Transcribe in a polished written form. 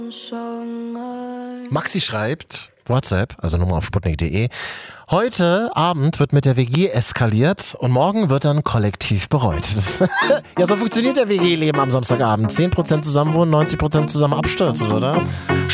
Maxi schreibt, WhatsApp, also Nummer auf sputnik.de. Heute Abend wird mit der WG eskaliert und morgen wird dann kollektiv bereut. Ja, so funktioniert der WG-Leben am Samstagabend. 10% zusammen wohnen, 90% zusammen abstürzen, oder?